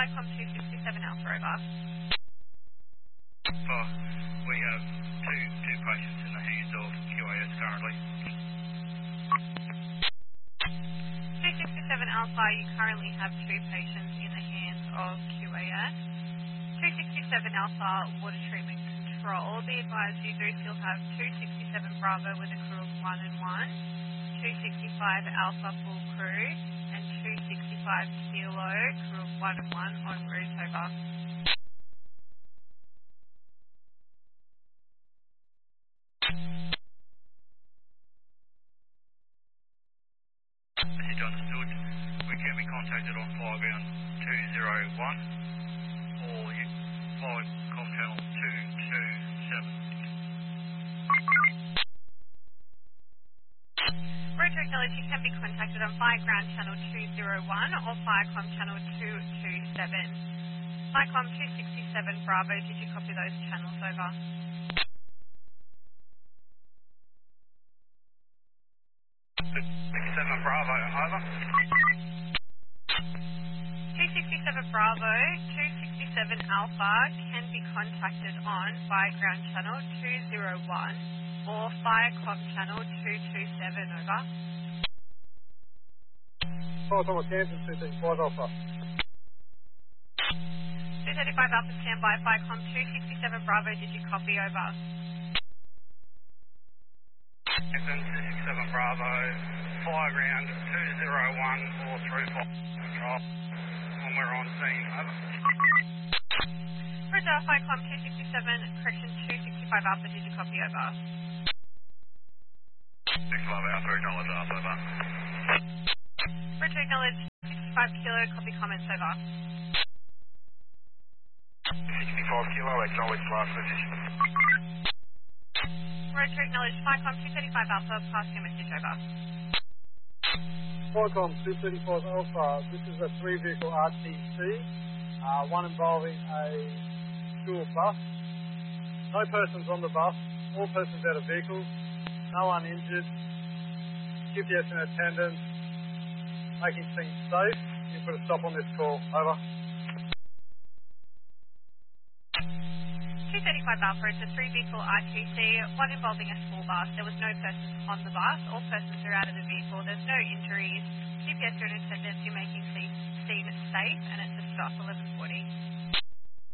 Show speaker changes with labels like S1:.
S1: Vicom 267 Alpha, over.
S2: Oh, we have two patients in the hands of QAS currently.
S1: 267 Alpha, you currently have two patients in the hands of QAS. 267 Alpha, water treatment control. Be advised you do still have 267 Bravo with a crew of 1 and 1, 265 Alpha full crew, and 265 Kilo, crew of 1 and 1 en route, over.
S2: Message understood. We can be contacted on fireground 201 or Vicom channel 227.
S1: Road to acknowledge you can be contacted on Fireground channel 201 or Firecom channel 227. Vicom 267 Bravo, did you copy those channels, over?
S2: 67 Bravo, over.
S1: 267 Bravo, 267 Alpha can be contacted on Fireground channel 201 or Firecom channel 227, over.
S3: Firecom Kansas 235 Alpha.
S1: 235 Alpha standby, Firecom 267 Bravo, did you copy, over?
S2: 267 Bravo, fireground 201 or through control when we're on scene, over.
S1: Roger, Firecom 267, correction 265 Alpha, did you copy, over?
S2: 65 Alpha, acknowledge Alpha, over.
S1: Roger, acknowledge 65 Kilo, copy comments, over.
S2: 65 Kilo, acknowledge last message.
S1: Roger, acknowledge Firecom 235 Alpha, pass your message, over.
S3: Firecom 235 Alpha, this is a 3-vehicle RTC, one involving a school bus. No persons on the bus, all persons out of vehicles, no one injured. QPS in attendance, making things safe. You put a stop on this call, over.
S1: 235 Alpha, it's a 3-vehicle RTC, one involving a school bus. There was no persons on the bus. All persons are out of the vehicle. There's no injuries. GPS are in attendance. You're making scene safe, and it's a stop 1140.